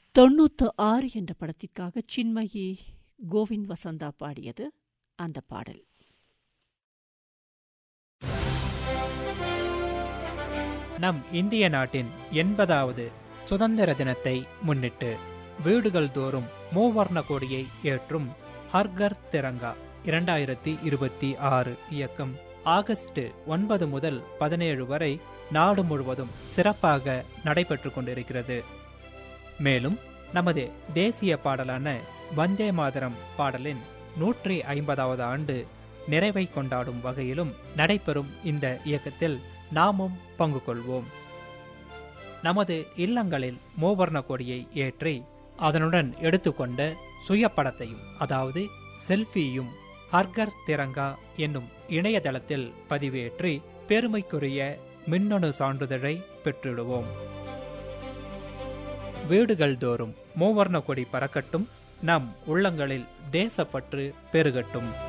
96 என்ற படத்திற்காக சின்மயி கோவிந்த் வசந்தா பாடியது அந்த பாடல். நம் இந்திய நாட்டின் 80வது சுதந்திர தினத்தை முன்னிட்டு வீடுகள் தோறும் மூவர்ண கொடியை ஏற்றும் ஹர்கர் திரங்கா 2026 இயக்கம் ஆகஸ்ட் 9 முதல் 17 வரை நாடு முழுவதும் சிறப்பாக நடைபெற்று கொண்டிருக்கிறது. மேலும் நமது தேசிய பாடலான வந்தே மாதரம் பாடலின் 150வது ஆண்டு நிறைவை கொண்டாடும் வகையிலும் நடைபெறும் இந்த இயக்கத்தில் நாமும் பங்கு கொள்வோம். நமது இல்லங்களில் மூவர்ண கொடியை ஏற்றி அதனுடன் எடுத்துக்கொண்ட சுயப்படத்தையும் அதாவது செல்ஃபியும் ஹர்கர் திரங்கா என்னும் இணையதளத்தில் பதிவேற்றி பெருமைக்குரிய மின்னணு சான்றிதழை பெற்றிடுவோம். வீடுகள் தோறும் மூவர்ண கொடி பறக்கட்டும், நம் உள்ளங்களில் தேசப்பற்று பெருகட்டும்.